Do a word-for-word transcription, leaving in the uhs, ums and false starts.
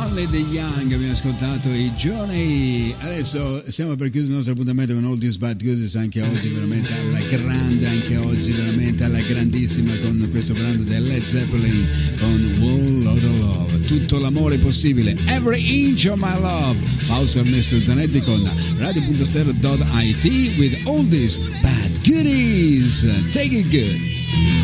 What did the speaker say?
Only the Young, abbiamo ascoltato i Journey. Adesso stiamo per chiudere il nostro appuntamento con Oldies But Goodies, anche oggi veramente alla grande, anche oggi veramente alla grandissima, con questo brano del Led Zeppelin con Whole Lotta Love, tutto l'amore possibile, Every Inch of My Love. Pausa mister Zanetti con radio punto stereo punto it with Oldies But Goodies. Take it good.